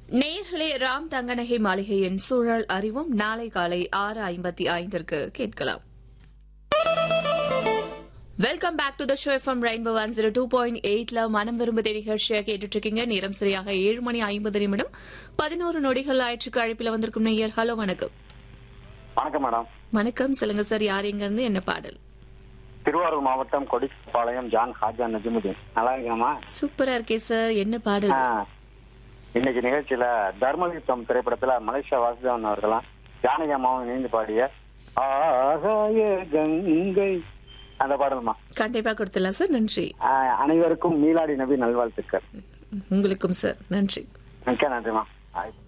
நேயர்களே, ராம் தங்கநகை மாளிகையின் சூழல் அறிவும் நாளை காலை 6:55 கேட்கலாம். Welcome back to the show from rainbow 102.8ல மனம் விரும்புதே நிகழ்ச்சியா கேட்டுட்டு இருக்கீங்க. நேரம் சரியாக 7:50 11 நொடிகள் ஆயிற்றுக்கு. அழைப்பில் வந்திருக்கும் நேயர். ஹலோ, வணக்கம். வணக்கம் மேடம். வணக்கம், சொல்லுங்க சார். யார் எங்க இருந்து, என்ன பாடல்? திருவாரூர் மாவட்டம் கொடிப்பாளையம் ஜான் ஹாஜா நஜிமுதீன். நல்லா இருக்கீங்கம்மா? சூப்பரா இருக்கே சார். என்ன பாடல்? இன்னைக்கு நிகழ்ச்சியில தர்மயுத்தம் திரைப்படத்துல மலேசியா வாசுதேவன் அவர்களாம் ஜானகி அம்மாவும் இணைந்து பாடிய ஆகாய கங்கை அந்த பாடல்மா. கண்டிப்பா கொடுத்துடலாம் சார். நன்றி. அனைவருக்கும் மீலாடி நபி நல்வாழ்த்துக்கள். உங்களுக்கும் சார். நன்றி. மிக்க நன்றிமா.